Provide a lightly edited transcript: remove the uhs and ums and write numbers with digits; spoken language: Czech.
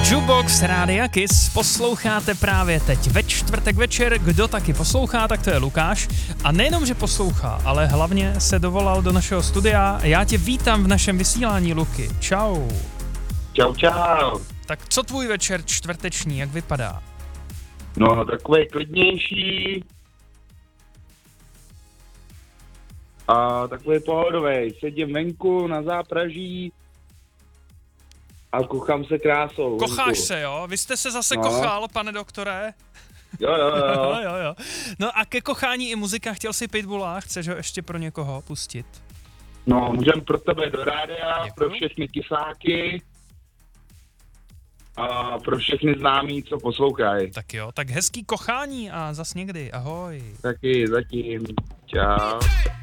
Jukebox Rádia Kiss posloucháte právě teď ve čtvrtek večer. Kdo taky poslouchá, tak to je Lukáš. A nejenom, že poslouchá, ale hlavně se dovolal do našeho studia. Já tě vítám v našem vysílání, Luky. Čau. Čau, čau. Tak co tvůj večer čtvrteční, jak vypadá? No, takový klidnější. A takový pohodový. Sedím venku na zápraží a kochám se krásou. Kocháš venku. se, jo? Vy jste se zase kochal, pane doktore? Jo. jo. No a ke kochání i muzika, chtěl si Pitbulla, chceš ho ještě pro někoho pustit? No, můžem pro tebe do rádia, Děkuju. pro všechny kysáky a pro všechny známí, co poslouchají. Tak jo, tak hezký kochání a zas někdy, ahoj. Taky zatím. Čau.